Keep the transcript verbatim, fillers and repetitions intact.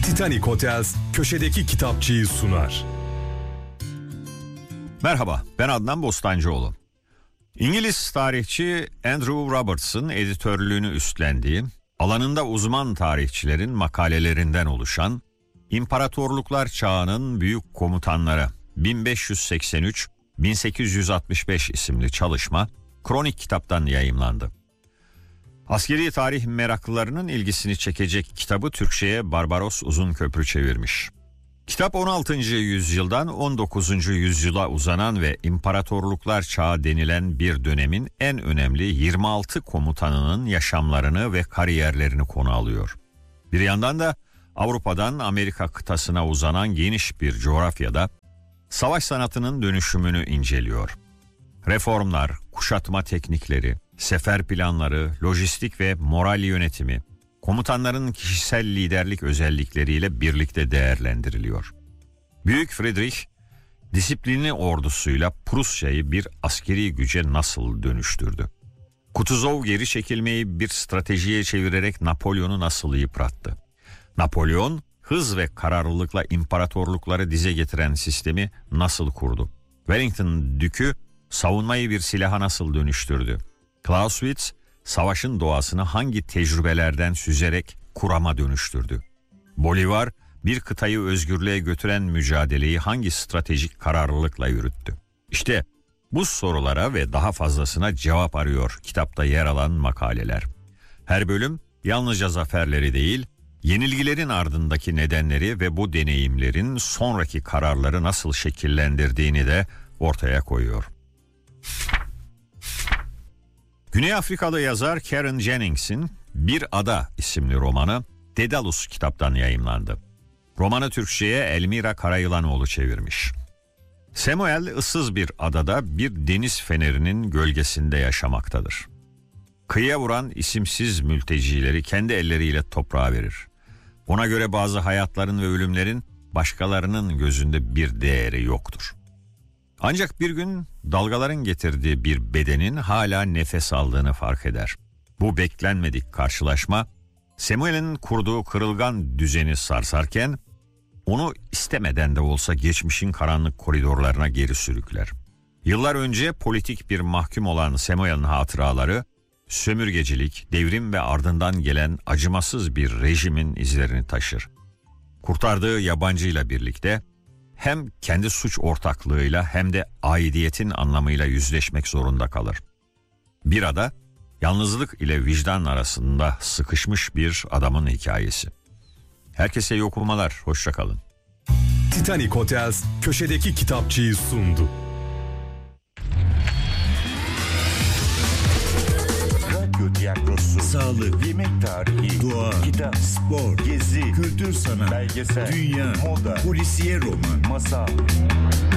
Titanic Hotels köşedeki kitapçıyı sunar. Merhaba, ben Adnan Bostancıoğlu. İngiliz tarihçi Andrew Roberts'ın editörlüğünü üstlendiği, alanında uzman tarihçilerin makalelerinden oluşan İmparatorluklar Çağı'nın Büyük Komutanları bin beş yüz seksen üç - bin sekiz yüz altmış beş isimli çalışma Kronik kitaptan yayımlandı. Askeri tarih meraklılarının ilgisini çekecek kitabı Türkçe'ye Barbaros Uzunköprü çevirmiş. Kitap on altıncı yüzyıldan on dokuzuncu yüzyıla uzanan ve imparatorluklar çağı denilen bir dönemin en önemli yirmi altı komutanının yaşamlarını ve kariyerlerini konu alıyor. Bir yandan da Avrupa'dan Amerika kıtasına uzanan geniş bir coğrafyada savaş sanatının dönüşümünü inceliyor. Reformlar, kuşatma teknikleri, sefer planları, lojistik ve moral yönetimi, komutanların kişisel liderlik özellikleriyle birlikte değerlendiriliyor. Büyük Friedrich, disiplinli ordusuyla Prusya'yı bir askeri güce nasıl dönüştürdü? Kutuzov geri çekilmeyi bir stratejiye çevirerek Napolyon'u nasıl yıprattı? Napolyon, hız ve kararlılıkla imparatorlukları dize getiren sistemi nasıl kurdu? Wellington Dükü, savunmayı bir silaha nasıl dönüştürdü? Clausewitz, savaşın doğasını hangi tecrübelerden süzerek kurama dönüştürdü? Bolivar, bir kıtayı özgürlüğe götüren mücadeleyi hangi stratejik kararlılıkla yürüttü? İşte bu sorulara ve daha fazlasına cevap arıyor kitapta yer alan makaleler. Her bölüm yalnızca zaferleri değil, yenilgilerin ardındaki nedenleri ve bu deneyimlerin sonraki kararları nasıl şekillendirdiğini de ortaya koyuyor. Güney Afrikalı yazar Karen Jennings'in Bir Ada isimli romanı Dedalus kitaptan yayımlandı. Romanı Türkçe'ye Elmira Karayılanoğlu çevirmiş. Samuel ıssız bir adada bir deniz fenerinin gölgesinde yaşamaktadır. Kıyıya vuran isimsiz mültecileri kendi elleriyle toprağa verir. Ona göre bazı hayatların ve ölümlerin başkalarının gözünde bir değeri yoktur. Ancak bir gün dalgaların getirdiği bir bedenin hala nefes aldığını fark eder. Bu beklenmedik karşılaşma Samuel'in kurduğu kırılgan düzeni sarsarken onu istemeden de olsa geçmişin karanlık koridorlarına geri sürükler. Yıllar önce politik bir mahkum olan Samuel'in hatıraları sömürgecilik, devrim ve ardından gelen acımasız bir rejimin izlerini taşır. Kurtardığı yabancıyla birlikte hem kendi suç ortaklığıyla hem de aidiyetin anlamıyla yüzleşmek zorunda kalır. Bir ada, yalnızlık ile vicdan arasında sıkışmış bir adamın hikayesi. Herkese iyi okumalar, hoşça kalın. Titanic Hotels köşedeki kitapçıyı sundu. Radyo tiyatrosu, sağlık, yemek tarihi, doğa, kitap, spor, gezi, kültür sanat, belgesel, dünya, moda, polisiye roman, masal.